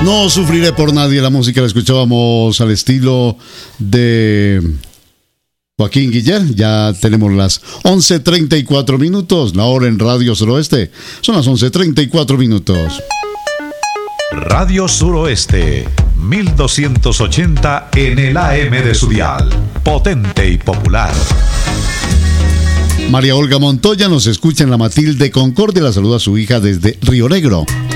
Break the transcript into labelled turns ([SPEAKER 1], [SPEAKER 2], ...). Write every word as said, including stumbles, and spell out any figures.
[SPEAKER 1] No sufriré por nadie. La música la escuchábamos al estilo de Joaquín Guiller. Ya tenemos las once treinta y cuatro minutos. La hora en Radio Suroeste. Son las once treinta y cuatro minutos.
[SPEAKER 2] Radio Suroeste, mil doscientos ochenta en el A M de su dial. Potente y popular.
[SPEAKER 1] María Olga Montoya nos escucha en la Matilde Concordia. La saluda a su hija desde Río Negro.